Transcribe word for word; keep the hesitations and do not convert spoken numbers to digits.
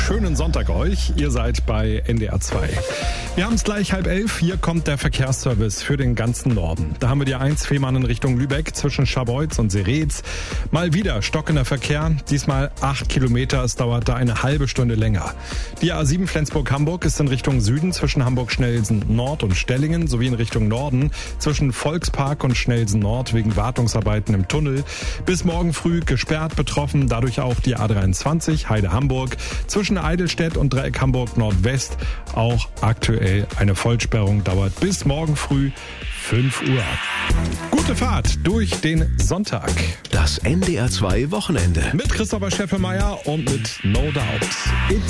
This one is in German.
schönen Sonntag euch. Ihr seid bei N D R zwei. Wir haben es gleich halb elf. Hier kommt der Verkehrsservice für den ganzen Norden. Da haben wir die eins Fehmarn in Richtung Lübeck zwischen Scharbeutz und Seretz. Mal wieder stockender Verkehr. Diesmal acht Kilometer. Es dauert da eine halbe Stunde länger. Die A sieben Flensburg-Hamburg ist in Richtung Süden zwischen Hamburg-Schnellsen Nord und Stellingen sowie in Richtung Norden zwischen Volkspark und Schnellsen Nord wegen Wartungsarbeiten im Tunnel. Bis morgen früh gesperrt, betroffen dadurch auch die A dreiundzwanzig Heide-Hamburg zwischen Eidelstedt und Dreieck Hamburg Nordwest. Auch aktuell eine Vollsperrung, dauert bis morgen früh fünf Uhr. Gute Fahrt durch den Sonntag. Das N D R zwei Wochenende. Mit Christopher Scheffelmeier und mit No Doubt.